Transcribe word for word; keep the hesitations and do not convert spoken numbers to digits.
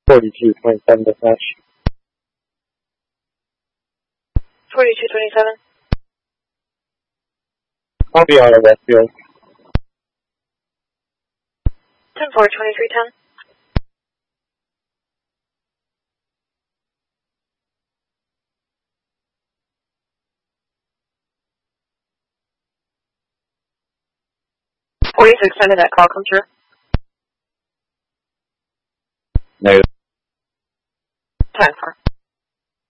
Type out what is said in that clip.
forty-two twenty-seven dispatch. forty-two twenty-seven. I'll be on a Westfield. ten four, twenty-three ten. forty-six ten, did that call come through? Negative. ten four.